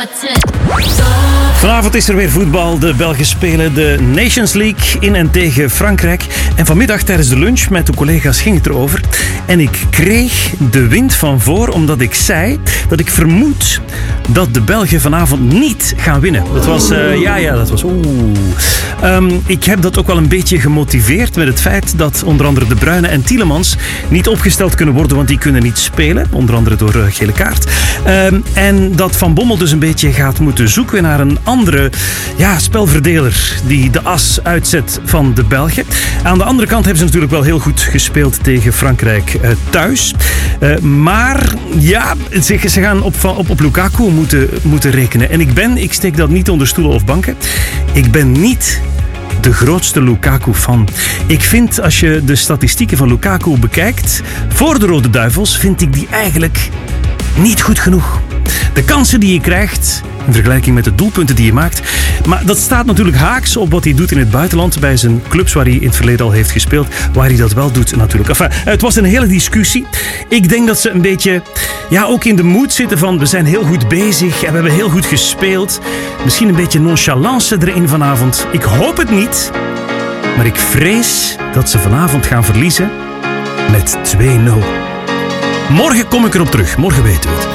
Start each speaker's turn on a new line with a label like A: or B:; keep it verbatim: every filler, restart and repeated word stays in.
A: Vanavond is er weer voetbal. De Belgen spelen de Nations League in en tegen Frankrijk. En vanmiddag tijdens de lunch met de collega's ging het erover. En ik kreeg de wind van voor omdat ik zei dat ik vermoed dat de Belgen vanavond niet gaan winnen. Dat was, uh, ja, ja, dat was oeh. Um, ik heb dat ook wel een beetje gemotiveerd met het feit dat onder andere De Bruyne en Tielemans niet opgesteld kunnen worden, want die kunnen niet spelen. Onder andere door uh, gele kaart. Um, en dat Van Bommel dus een beetje gaat moeten zoeken naar een andere ja, spelverdeler die de as uitzet van de Belgen. Aan de andere kant hebben ze natuurlijk wel heel goed gespeeld tegen Frankrijk uh, thuis. Uh, maar ja, ze, ze gaan op, op, op Lukaku moeten, moeten rekenen. En ik ben, ik steek dat niet onder stoelen of banken, ik ben niet de grootste Lukaku-fan. Ik vind, als je de statistieken van Lukaku bekijkt, voor de Rode Duivels, vind ik die eigenlijk niet goed genoeg. De kansen die je krijgt, in vergelijking met de doelpunten die je maakt. Maar dat staat natuurlijk haaks op wat hij doet in het buitenland, bij zijn clubs waar hij in het verleden al heeft gespeeld, waar hij dat wel doet natuurlijk. Enfin, het was een hele discussie. Ik denk dat ze een beetje, ja, ook in de mood zitten van we zijn heel goed bezig en we hebben heel goed gespeeld. Misschien een beetje nonchalance erin vanavond. Ik hoop het niet, maar ik vrees dat ze vanavond gaan verliezen met twee nul. Morgen kom ik erop terug. Morgen weten we het.